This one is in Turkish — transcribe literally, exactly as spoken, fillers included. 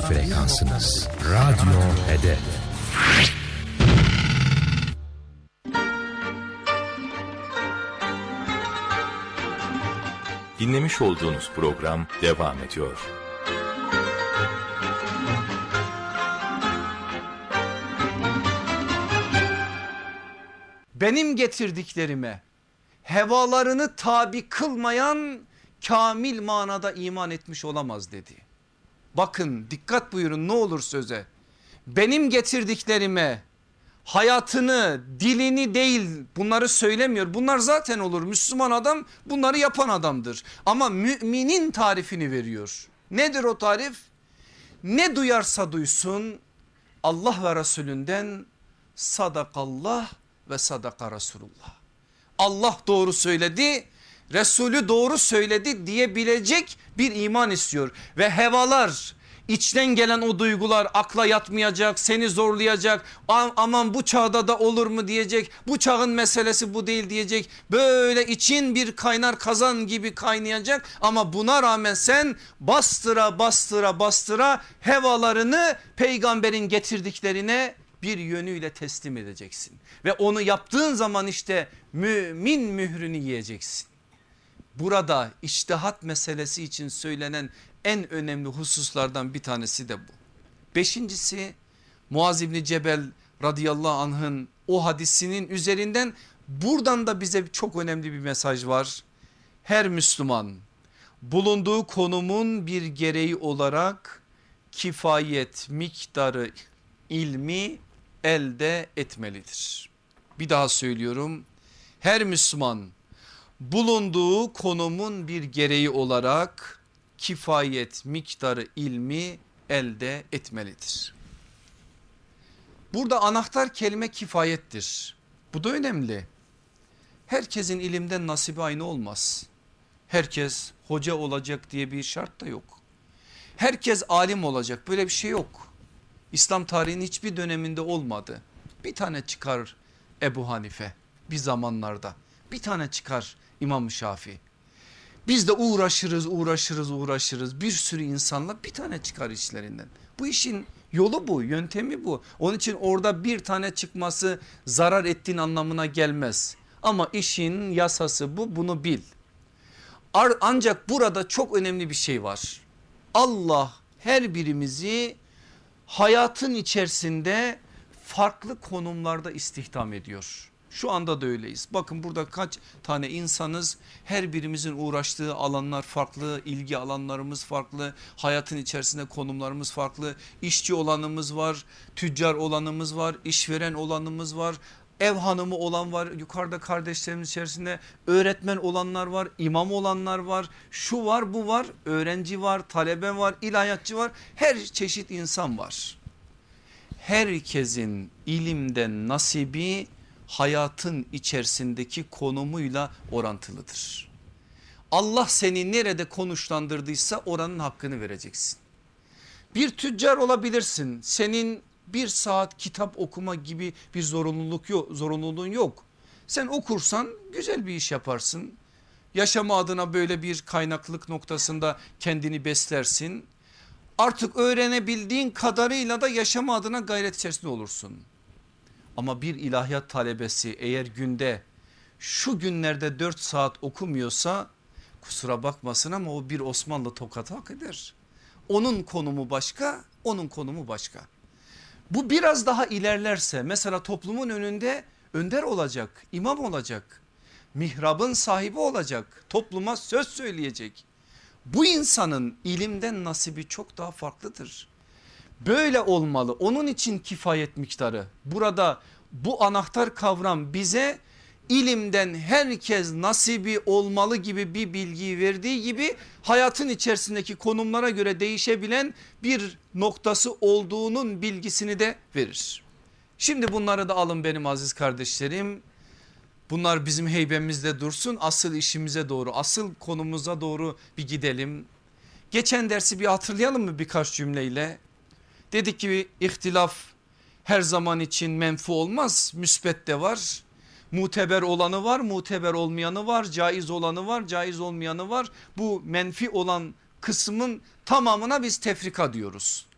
Frekansınız Radyo Hedef. Dinlemiş olduğunuz program devam ediyor. Benim getirdiklerime hevalarını tabi kılmayan kamil manada iman etmiş olamaz dedi. Bakın dikkat buyurun ne olur söze. Benim getirdiklerime hayatını, dilini değil bunları söylemiyor. Bunlar zaten olur. Müslüman adam bunları yapan adamdır. Ama müminin tarifini veriyor. Nedir o tarif? Ne duyarsa duysun Allah ve Resulünden sadakallah ve sadaka Resulullah. Allah doğru söyledi, Resulü doğru söyledi diyebilecek bir iman istiyor. Ve hevalar, içten gelen o duygular akla yatmayacak, seni zorlayacak. Aman bu çağda da olur mu diyecek, bu çağın meselesi bu değil diyecek. Böyle için bir kaynar kazan gibi kaynayacak. Ama buna rağmen sen bastıra bastıra bastıra hevalarını peygamberin getirdiklerine bir yönüyle teslim edeceksin. Ve onu yaptığın zaman işte mümin mührünü yiyeceksin. Burada içtihat meselesi için söylenen en önemli hususlardan bir tanesi de bu. Beşincisi Muaz İbni Cebel radıyallahu anh'ın o hadisinin üzerinden buradan da bize çok önemli bir mesaj var. Her Müslüman bulunduğu konumun bir gereği olarak kifayet miktarı ilmi elde etmelidir. Bir daha söylüyorum. Her Müslüman bulunduğu konumun bir gereği olarak kifayet miktarı ilmi elde etmelidir. Burada anahtar kelime kifayettir. Bu da önemli. Herkesin ilimden nasibi aynı olmaz. Herkes hoca olacak diye bir şart da yok. Herkes alim olacak, böyle bir şey yok. İslam tarihinin hiçbir döneminde olmadı. Bir tane çıkar Ebu Hanife bir zamanlarda, bir tane çıkar İmam Şafii. Biz de uğraşırız uğraşırız uğraşırız bir sürü insanla bir tane çıkar içlerinden. Bu işin yolu bu, yöntemi bu. Onun için orada bir tane çıkması zarar ettiğin anlamına gelmez. Ama işin yasası bu, bunu bil. Ancak burada çok önemli bir şey var. Allah her birimizi hayatın içerisinde farklı konumlarda istihdam ediyor. Şu anda da öyleyiz. Bakın burada kaç tane insanız, her birimizin uğraştığı alanlar farklı, ilgi alanlarımız farklı, hayatın içerisinde konumlarımız farklı. İşçi olanımız var, tüccar olanımız var, işveren olanımız var, ev hanımı olan var, yukarıda kardeşlerimiz içerisinde öğretmen olanlar var, imam olanlar var, şu var bu var, öğrenci var, talebe var, ilahiyatçı var, her çeşit insan var. Herkesin ilimden nasibi hayatın içerisindeki konumuyla orantılıdır. Allah seni nerede konuşlandırdıysa oranın hakkını vereceksin. Bir tüccar olabilirsin, senin bir saat kitap okuma gibi bir zorunluluk yok, zorunluluğun yok. Sen okursan güzel bir iş yaparsın. Yaşama adına böyle bir kaynaklık noktasında kendini beslersin. Artık öğrenebildiğin kadarıyla da yaşama adına gayret içerisinde olursun. Ama bir ilahiyat talebesi eğer günde şu günlerde dört saat okumuyorsa kusura bakmasın ama o bir Osmanlı tokatı hak eder. Onun konumu başka, onun konumu başka. Bu biraz daha ilerlerse mesela toplumun önünde önder olacak, imam olacak, mihrabın sahibi olacak, topluma söz söyleyecek. Bu insanın ilimden nasibi çok daha farklıdır. Böyle olmalı. Onun için kifayet miktarı. Burada bu anahtar kavram bize ilimden herkes nasibi olmalı gibi bir bilgiyi verdiği gibi hayatın içerisindeki konumlara göre değişebilen bir noktası olduğunun bilgisini de verir. Şimdi bunları da alın benim aziz kardeşlerim. Bunlar bizim heybemizde dursun, asıl işimize doğru, asıl konumuza doğru bir gidelim. Geçen dersi bir hatırlayalım mı birkaç cümleyle? Dedik ki ihtilaf her zaman için menfi olmaz, müsbet de var. Muteber olanı var, muteber olmayanı var, caiz olanı var, caiz olmayanı var. Bu menfi olan kısmın tamamına biz tefrika diyoruz.